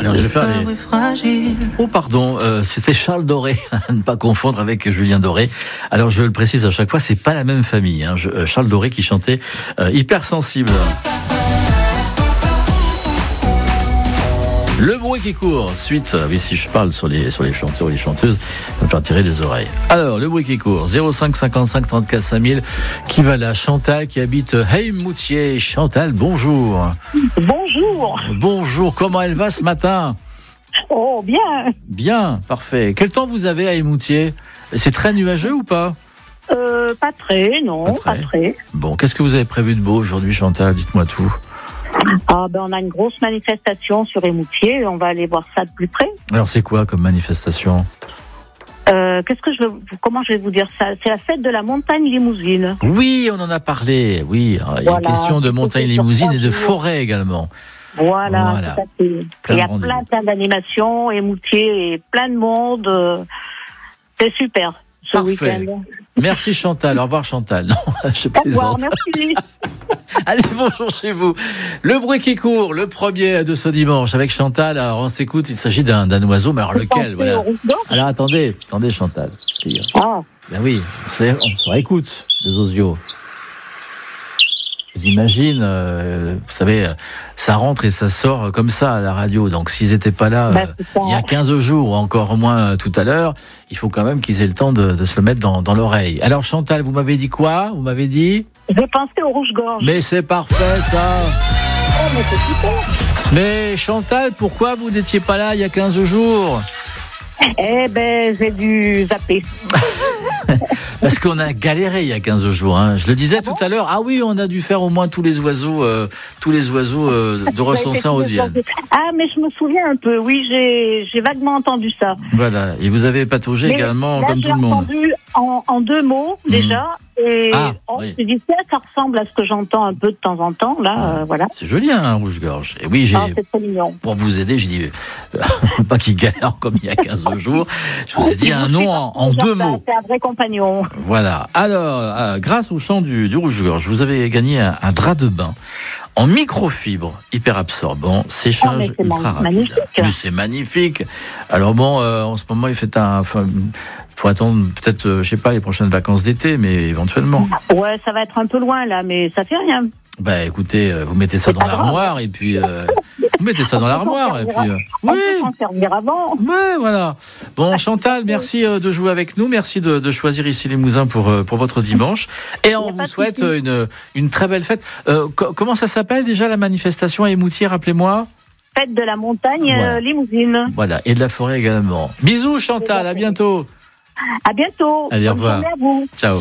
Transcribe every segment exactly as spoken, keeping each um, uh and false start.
Alors, je vais faire les... Oh pardon, euh, c'était Charles Doré, à ne pas confondre avec Julien Doré. Alors je le précise à chaque fois, c'est pas la même famille. Hein. Je, euh, Charles Doré qui chantait euh, Hypersensible. Le bruit qui court, suite, oui, si je parle sur les, sur les chanteurs ou les chanteuses, ça va me faire tirer les oreilles. Alors, le bruit qui court, zéro cinq cinquante-cinq trente-quatre cinq mille, qui va là? Chantal qui habite Heimoutier. Chantal, bonjour. Bonjour. Bonjour, comment elle va ce matin? Oh, bien. Bien, parfait. Quel temps vous avez à Heimoutier? C'est très nuageux ou pas? euh, Pas très, non, pas très. pas très. Bon, qu'est-ce que vous avez prévu de beau aujourd'hui, Chantal? Dites-moi tout. Ah ben on a une grosse manifestation sur Heimoutier, on va aller voir ça de plus près. Alors c'est quoi comme manifestation? euh, Qu'est-ce que je veux, comment je vais vous dire ça? C'est la fête de la montagne limousine. Oui, on en a parlé. Oui, il y a une question de montagne limousine et de forêt également. Voilà, voilà. Tout à fait. Il y a plein, plein d'animations, Heimoutier et plein de monde. C'est super ce Parfait. week-end. Merci Chantal. Au revoir Chantal. Non, je plaisante. Au revoir, merci. Allez, bonjour chez vous. Le bruit qui court, le premier de ce dimanche avec Chantal. Alors on s'écoute, il s'agit d'un, d'un oiseau, mais alors lequel? Voilà. Alors attendez, attendez Chantal. Ah. Ben oui, c'est, on se réécoute, les osios. J'imagine, euh, vous savez, ça rentre et ça sort comme ça à la radio. Donc s'ils n'étaient pas là bah, euh, il y a quinze jours, ou encore moins euh, tout à l'heure, il faut quand même qu'ils aient le temps de, de se le mettre dans, dans l'oreille. Alors Chantal, vous m'avez dit quoi? Vous m'avez dit? J'ai pensé au rouge-gorge. Mais c'est parfait ça. Oh, mais c'est super. Mais Chantal, pourquoi vous n'étiez pas là il y a quinze jours? Eh ben, j'ai dû zapper. Parce qu'on a galéré il y a quinze jours. Hein. Je le disais ah tout bon à l'heure. Ah oui, on a dû faire au moins tous les oiseaux, euh, tous les oiseaux euh, de recensés en Haute-Vienne. Ah, mais je me souviens un peu. Oui, j'ai, j'ai vaguement entendu ça. Voilà. Et vous avez pataugé mais également, là, comme tout le monde. J'ai entendu en, en deux mots mmh. déjà. Et ah, on oui. se dit ça, ça ressemble à ce que j'entends un peu de temps en temps. Là, ah, euh, voilà. C'est joli, un hein, rouge-gorge. Et oui, j'ai. Ah, c'est trop mignon. Pour vous aider, j'ai dit euh, pas qu'il galère comme il y a quinze jours. Je vous ai dit un nom en, en deux mots. C'est un vrai compagnon. Voilà. Alors, euh, grâce au chant du, du rouge-gorge, vous avez gagné un, un drap de bain en microfibre, hyper absorbant, séchage oh, ultra rapide. Magnifique. Mais c'est magnifique. Alors bon, euh, en ce moment, il fait un. Enfin, faut attendre peut-être, euh, je sais pas, les prochaines vacances d'été, mais éventuellement. Ouais, ça va être un peu loin là, mais ça fait rien. Bah écoutez, euh, vous mettez ça c'est dans l'armoire grave. et puis euh, vous mettez ça dans l'armoire et puis. Euh, on oui. peut s'en servir avant. Ouais, voilà. Bon, Chantal, merci euh, de jouer avec nous, merci de, de choisir ici les Mousins pour euh, pour votre dimanche, et on vous souhaite une une très belle fête. Euh, co- comment ça s'appelle déjà la manifestation à Heimoutier, rappelez-moi? Fête de la montagne voilà. euh, limousine. Voilà, et de la forêt également. Bisous Chantal, à bientôt. À bientôt. Allez, au revoir. À vous. Ciao.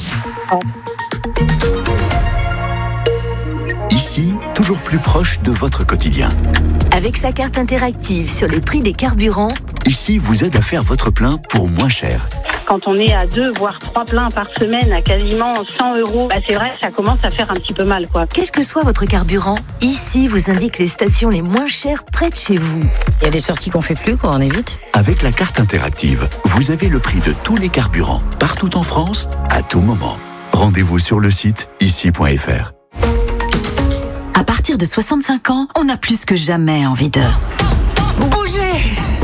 Ici, toujours plus proche de votre quotidien. Avec sa carte interactive sur les prix des carburants, Ici vous aide à faire votre plein pour moins cher. Quand on est à deux, voire trois pleins par semaine à quasiment cent euros, bah c'est vrai que ça commence à faire un petit peu mal, quoi. Quel que soit votre carburant, Ici vous indique les stations les moins chères près de chez vous. Il y a des sorties qu'on fait plus, quoi, on évite. Avec la carte interactive, vous avez le prix de tous les carburants, partout en France, à tout moment. Rendez-vous sur le site ici point f r. À partir de soixante-cinq ans, on a plus que jamais envie de bouger.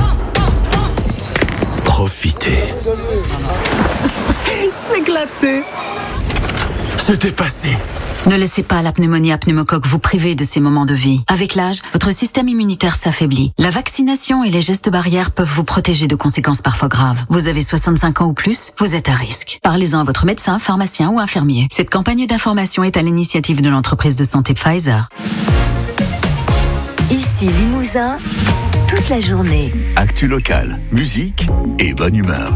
Profitez. S'éclater. Se dépasser. Ne laissez pas la pneumonie à pneumocoque vous priver de ces moments de vie. Avec l'âge, votre système immunitaire s'affaiblit. La vaccination et les gestes barrières peuvent vous protéger de conséquences parfois graves. Vous avez soixante-cinq ans ou plus, vous êtes à risque. Parlez-en à votre médecin, pharmacien ou infirmier. Cette campagne d'information est à l'initiative de l'entreprise de santé Pfizer. Ici Limousin, toute la journée. Actu local, musique et bonne humeur.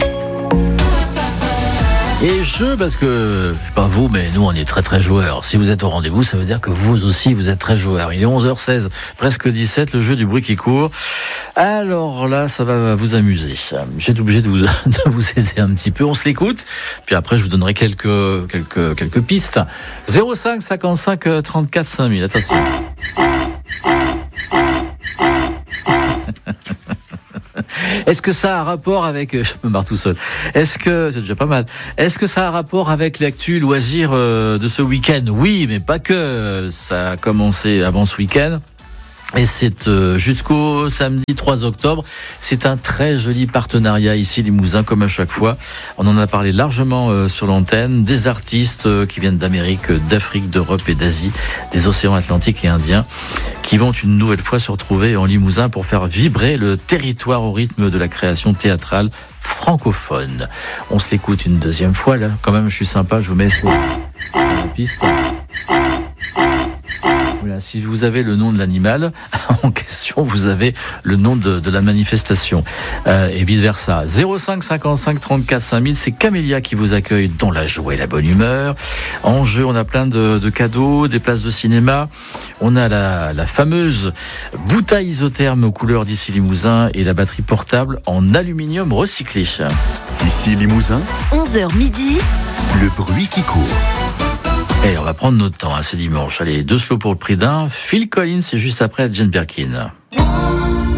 Et je, parce que, je sais pas vous, mais nous on est très très joueurs. Si vous êtes au rendez-vous, ça veut dire que vous aussi vous êtes très joueurs. Il est onze heures seize, presque dix-sept, le jeu du bruit qui court. Alors là, ça va vous amuser. J'ai été obligé de vous, de vous aider un petit peu. On se l'écoute, puis après je vous donnerai quelques, quelques, quelques pistes. zéro cinq cinquante-cinq trente-quatre cinq mille, attention. Est-ce que ça a un rapport avec... Je me marre tout seul. Est-ce que... C'est déjà pas mal. Est-ce que ça a un rapport avec l'actu loisir de ce week-end? Oui, mais pas que. Ça a commencé avant ce week-end Et c'est euh, jusqu'au samedi trois octobre. C'est un très joli partenariat ici, Limousin, comme à chaque fois. On en a parlé largement euh, sur l'antenne. Des artistes euh, qui viennent d'Amérique, d'Afrique, d'Europe et d'Asie, des océans Atlantiques et Indiens, qui vont une nouvelle fois se retrouver en Limousin pour faire vibrer le territoire au rythme de la création théâtrale francophone. On se l'écoute une deuxième fois, là. Quand même, je suis sympa, je vous mets sur la piste. Voilà, si vous avez le nom de l'animal en question, vous avez le nom de, de la manifestation euh, et vice versa. zéro cinq cinquante-cinq trente-quatre cinq mille, c'est Camélia qui vous accueille dans la joie et la bonne humeur. En jeu, on a plein de, de cadeaux, des places de cinéma. On a la, la fameuse bouteille isotherme aux couleurs d'ici Limousin et la batterie portable en aluminium recyclé. Ici Limousin, onze heures midi, le bruit qui court. Et on va prendre notre temps, hein, c'est dimanche. Allez, deux slows pour le prix d'un. Phil Collins, c'est juste après Jane Birkin.